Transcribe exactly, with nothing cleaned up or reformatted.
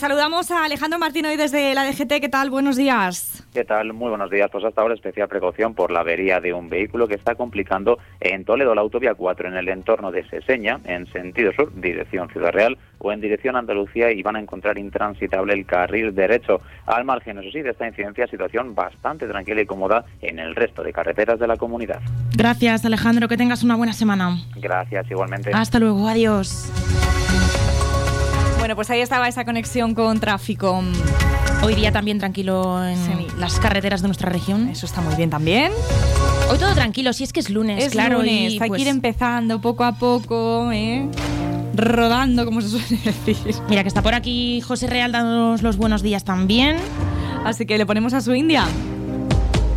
saludamos a Alejandro Martín hoy desde la D G T. ¿Qué tal? Buenos días. ¿Qué tal? Muy buenos días. Pues hasta ahora especial precaución por la avería de un vehículo que está complicando en Toledo la autovía cuatro, en el entorno de Seseña, en sentido sur, dirección Ciudad Real, o en dirección Andalucía, y van a encontrar intransitable el carril derecho. Al margen, eso sí, de esta incidencia, situación bastante tranquila y cómoda en el resto de carreteras de la comunidad. Gracias, Alejandro. Que tengas una buena semana. Gracias, igualmente. Hasta luego. Adiós. Bueno, pues ahí estaba esa conexión con tráfico. Hoy día también tranquilo en sí. las carreteras de nuestra región. Eso está muy bien también. Hoy todo tranquilo, si es que es lunes, es claro. Lunes, y hay pues... que ir empezando poco a poco, ¿eh? Rodando, como se suele decir. Mira, que está por aquí José Real dándonos los buenos días también. Así que le ponemos a su India.